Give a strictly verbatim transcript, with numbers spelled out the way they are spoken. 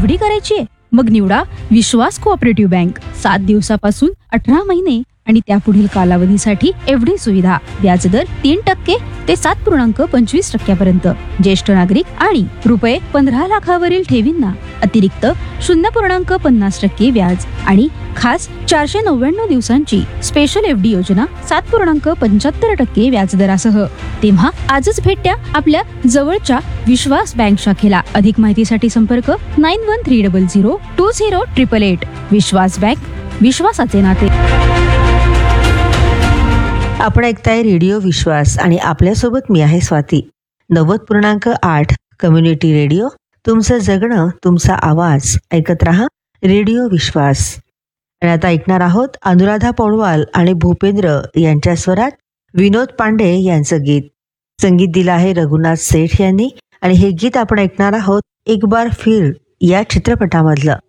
F D करायची आहे? मग निवडा विश्वास कोऑपरेटिव्ह बँक. सात दिवसापासून अठरा महिने आणि त्यापुढील कालावधीसाठी एफ डी सुविधा. व्याजदर तीन टक्के ते सात पूर्णांक पंचवीस टक्क्यापर्यंत. ज्येष्ठ नागरिक आणि रुपये पंधरा लाखावरील ठेवींना अतिरिक्त शून्य पूर्णांक पन्नास टक्के व्याज आणि खास चारशे नव्याण्णव दिवसांची स्पेशल एफ डी योजना सात पूर्णांक पंच्याहत्तर टक्के व्याजदरासह. तेव्हा आजच भेट द्या आपल्या जवळच्या विश्वास बँक शाखेला. अधिक माहितीसाठी संपर्क nine one three double zero to zero triple eight. Vishwas bank, विश्वासाचे नाते. आपण ऐकताय रेडिओ विश्वास आणि आपल्यासोबत मी आहे स्वाती. नव्वद पूर्णांक आठ कम्युनिटी रेडिओ, तुमचं जगणं तुमचा आवाज. ऐकत रहा रेडिओ विश्वास. आणि आता ऐकणार आहोत अनुराधा पौडवाल आणि भूपेंद्र यांच्या स्वरात विनोद पांडे यांचं गीत. संगीत दिलं आहे रघुनाथ सेठ यांनी आणि हे गीत आपण ऐकणार आहोत एक बार फिर या चित्रपटामधलं.